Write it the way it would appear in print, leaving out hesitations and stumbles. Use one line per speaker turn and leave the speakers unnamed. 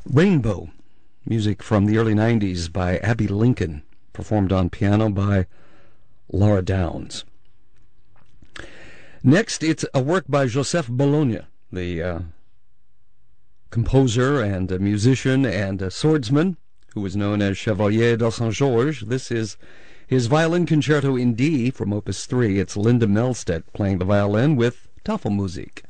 Rainbow, music from the early 90s by Abby Lincoln, performed on piano by Laura Downs. Next, it's a work by Joseph Bologna, the composer and a musician and a swordsman who was known as Chevalier de Saint-Georges. This is his violin concerto in D from Opus 3. It's Linda Melstedt playing the violin with Tafelmusik.